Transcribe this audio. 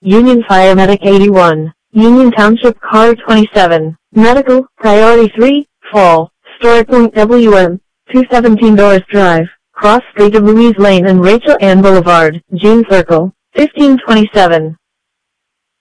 Union Fire Medic 81, Union Township Car 27, Medical, Priority 3, Fall, Story Point WM, 217 Doris Drive, Cross Street of Louise Lane and Rachel Ann Boulevard, Jean Circle, 1527.